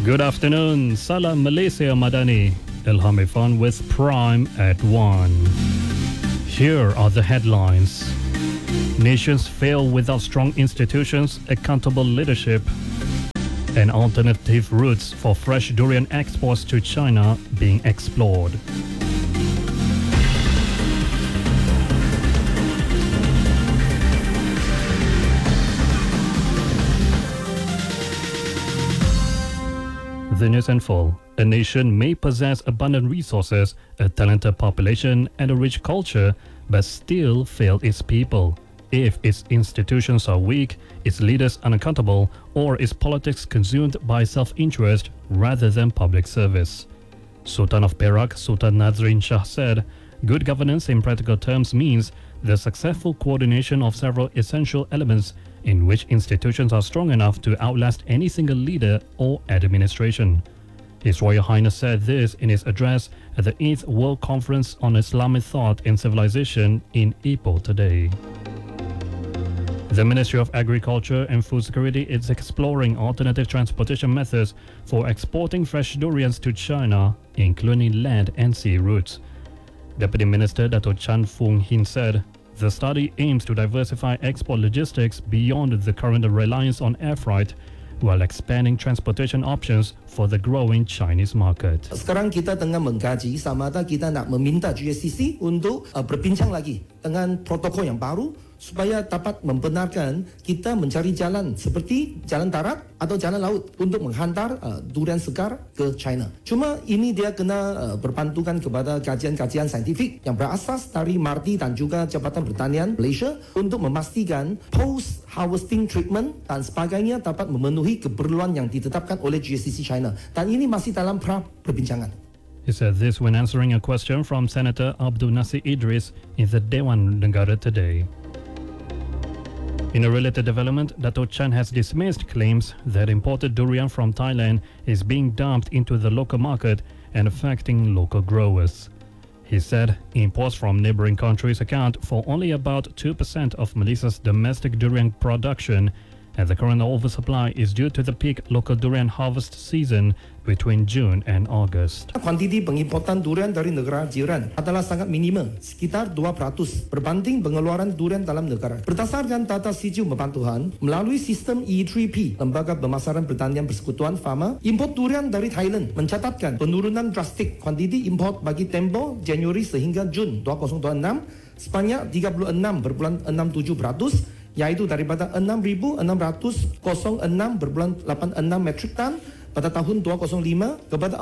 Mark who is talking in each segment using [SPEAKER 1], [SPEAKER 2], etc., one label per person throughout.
[SPEAKER 1] Good afternoon. Salam Malaysia Madani. Ilham Irfan with Prime at 1. Here are the headlines. Nations fail without strong institutions, accountable leadership, and alternative routes for fresh durian exports to China being explored. The news in full. A nation may possess abundant resources, a talented population, and a rich culture, but still fail its people if its institutions are weak, its leaders unaccountable, or its politics consumed by self-interest rather than public service. Sultan of Perak, Sultan Nazrin Shah said, good governance in practical terms means the successful coordination of several essential elements in which institutions are strong enough to outlast any single leader or administration. His Royal Highness said this in his address at the 8th World Conference on Islamic Thought and Civilization in Ipoh today. The Ministry of Agriculture and Food Security is exploring alternative transportation methods for exporting fresh durians to China, including land and sea routes. Deputy Minister Dato Chan Foong Hin said, the study aims to diversify export logistics beyond the current reliance on air freight while expanding transportation options for the growing Chinese market.
[SPEAKER 2] Sekarang kita tengah mengkaji sama ada kita nak meminta GSCC untuk berbincang lagi dengan protokol yang baru supaya dapat membenarkan kita mencari jalan seperti jalan darat atau jalan laut untuk menghantar durian segar ke China. Cuma ini dia kena berpantukan kepada kajian-kajian saintifik yang berasas dari MARTI dan juga Jabatan Pertanian Malaysia untuk memastikan post-harvesting treatment dan sebagainya dapat memenuhi keperluan yang ditetapkan oleh GSCC China. Dan ini masih dalam perbincangan.
[SPEAKER 1] He said this when answering a question from Senator Abdul Nasir Idris in the Dewan Negara today. In a related development, Dato Chan has dismissed claims that imported durian from Thailand is being dumped into the local market and affecting local growers. He said imports from neighboring countries account for only about 2% of Malaysia's domestic durian production, and the current oversupply is due to the peak local durian harvest season between June and August.
[SPEAKER 2] Kuantiti pengimportan durian dari negara jiran adalah sangat minimum, sekitar 2% berbanding pengeluaran durian dalam negara. Berdasarkan data Siju Pemantauan, melalui sistem E3P, Lembaga Pemasaran Pertanian Persekutuan Fama, import durian dari Thailand mencatatkan penurunan drastik kuantiti import bagi tempoh Januari sehingga Jun 2026 sebanyak 36,67%, yaitu daripada 6,606,86 metrik tan pada tahun 2005 kepada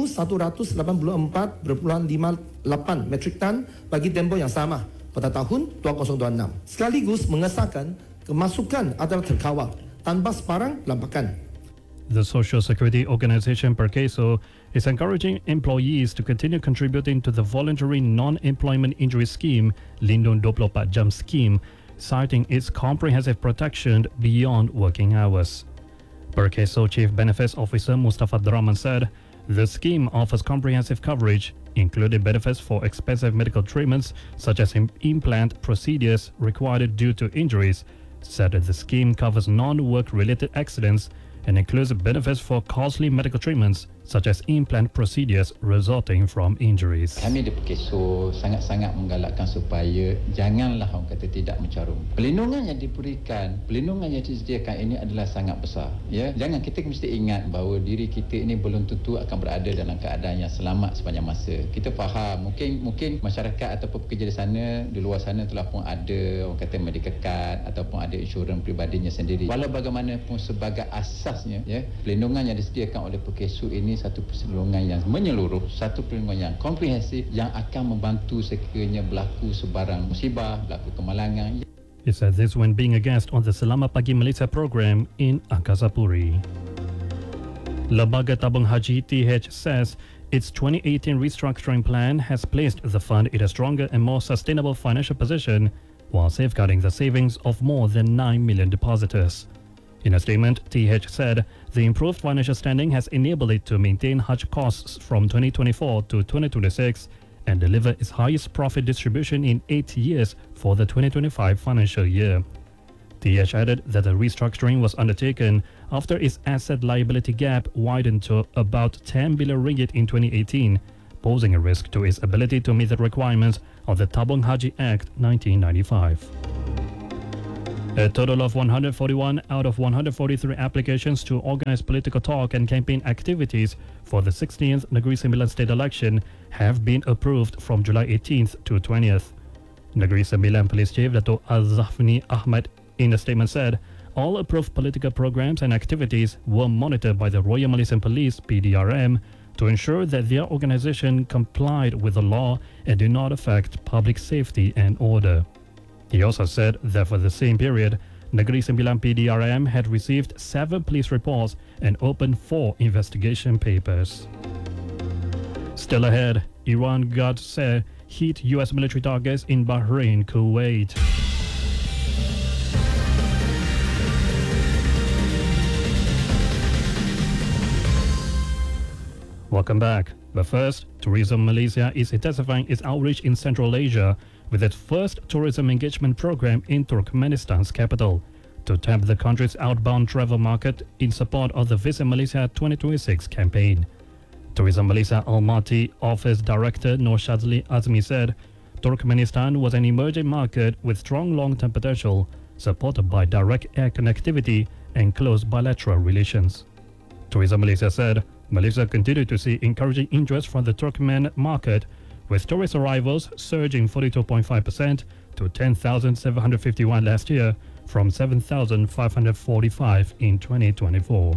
[SPEAKER 2] 4,184,58 metrik tan bagi tempoh yang sama pada tahun 2026. Sekaligus mengesahkan kemasukan adalah terkawal tanpa sebarang lampakan.
[SPEAKER 1] The Social Security Organization Perkeso is encouraging employees to continue contributing to the voluntary non-employment injury scheme, Lindung 24 Jam scheme, citing its comprehensive protection beyond working hours. Perkeso Chief Benefits Officer Mustafa Draman said, the scheme offers comprehensive coverage, including benefits for expensive medical treatments such as implant procedures required due to injuries, said that the scheme covers non-work-related accidents and includes benefits for costly medical treatments such as implant procedures resulting from injuries.
[SPEAKER 3] Kami di Perkeso sangat-sangat menggalakkan supaya janganlah orang kata tidak mencarum. Perlindungan yang diberikan, perlindungan yang disediakan ini adalah sangat besar. Ya, jangan kita mesti ingat bahawa diri kita ini belum tentu akan berada dalam keadaan yang selamat sepanjang masa. Kita faham, mungkin masyarakat ataupun pekerja di sana, di luar sana telah pun ada orang kata medical card ataupun ada insurans pribadinya sendiri. Walau bagaimanapun sebagai asasnya, ya, perlindungan yang disediakan oleh Perkeso ini satu perlindungan yang menyeluruh, satu perlindungan yang komprehensif yang akan membantu sekiranya berlaku sebarang musibah, berlaku kemalangan.
[SPEAKER 1] He said this when being a guest on the Selamat Pagi Malaysia program in Angkasa Puri. Lembaga Tabung Haji TH says its 2018 restructuring plan has placed the fund in a stronger and more sustainable financial position while safeguarding the savings of more than 9 million depositors. In a statement, TH said the improved financial standing has enabled it to maintain Hajj costs from 2024 to 2026 and deliver its highest profit distribution in 8 years for the 2025 financial year. TH added that the restructuring was undertaken after its asset liability gap widened to about 10 billion ringgit in 2018, posing a risk to its ability to meet the requirements of the Tabung Haji Act 1995. A total of 141 out of 143 applications to organize political talk and campaign activities for the 16th Negeri Sembilan state election have been approved from July 18th to 20th. Negeri Sembilan Police Chief Dato' Al-Zafni Ahmad in a statement said, all approved political programs and activities were monitored by the Royal Malaysian Police PDRM to ensure that their organization complied with the law and did not affect public safety and order. He also said that for the same period, Negeri Sembilan PDRM had received 7 police reports and opened 4 investigation papers. Still ahead, Iran guards say hit US military targets in Bahrain, Kuwait. Welcome back. But first, Tourism Malaysia is intensifying its outreach in Central Asia with its first tourism engagement program in Turkmenistan's capital to tap the country's outbound travel market in support of the Visit Malaysia 2026 campaign. Tourism Malaysia Almaty Office Director Nur Shazli Azmi said, Turkmenistan was an emerging market with strong long-term potential, supported by direct air connectivity and close bilateral relations. Tourism Malaysia said, Malaysia continued to see encouraging interest from the Turkmen market, with tourist arrivals surging 42.5% to 10,751 last year from 7,545 in 2024.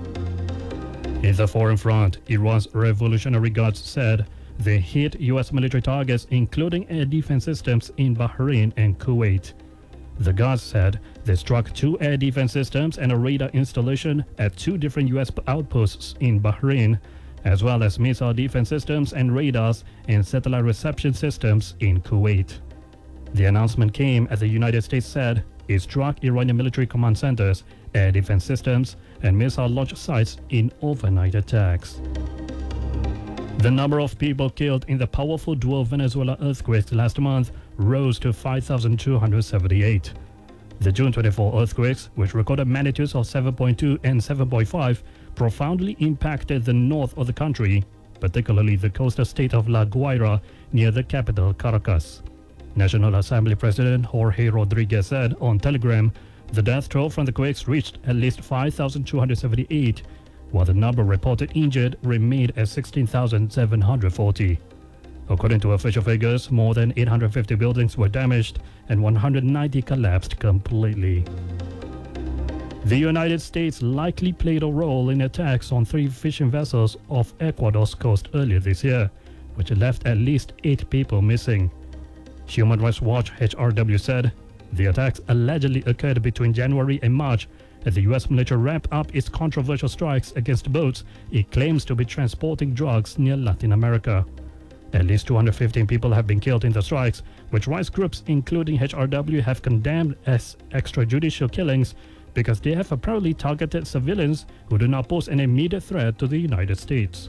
[SPEAKER 1] In the foreign front, Iran's Revolutionary Guards said they hit US military targets including air defense systems in Bahrain and Kuwait. The guards said they struck 2 air defense systems and a radar installation at 2 different US outposts in Bahrain, as well as missile defense systems and radars and satellite reception systems in Kuwait. The announcement came as the United States said it struck Iranian military command centers, air defense systems, and missile launch sites in overnight attacks. The number of people killed in the powerful dual Venezuela earthquakes last month rose to 5,278. The June 24 earthquakes, which recorded magnitudes of 7.2 and 7.5, profoundly impacted the north of the country, particularly the coastal state of La Guaira near the capital Caracas. National Assembly President Jorge Rodriguez said on Telegram the death toll from the quakes reached at least 5,278, while the number reported injured remained at 16,740. According to official figures, more than 850 buildings were damaged and 190 collapsed completely. The United States likely played a role in attacks on 3 fishing vessels off Ecuador's coast earlier this year, which left at least 8 people missing. Human Rights Watch HRW said the attacks allegedly occurred between January and March as the U.S. military ramped up its controversial strikes against boats it claims to be transporting drugs near Latin America. At least 215 people have been killed in the strikes, which rights groups including HRW have condemned as extrajudicial killings because they have apparently targeted civilians who do not pose an immediate threat to the United States.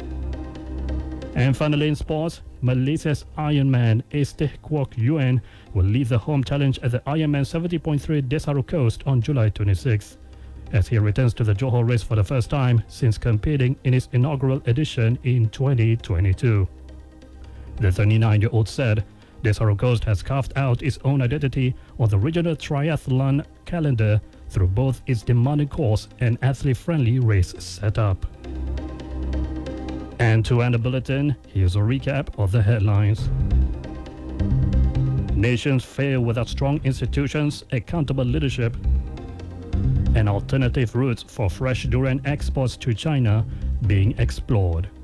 [SPEAKER 1] And finally in sports, Malaysia's Ironman Esteh Kwok Yuen will lead the home challenge at the Ironman 70.3 Desaru Coast on July 26th, as he returns to the Johor race for the first time since competing in its inaugural edition in 2022. The 39-year-old said, Desaru Coast has carved out its own identity on the regional triathlon calendar through both its demanding course and athlete-friendly race setup. And to end the bulletin, here's a recap of the headlines. Nations fail without strong institutions, accountable leadership, and alternative routes for fresh durian exports to China being explored.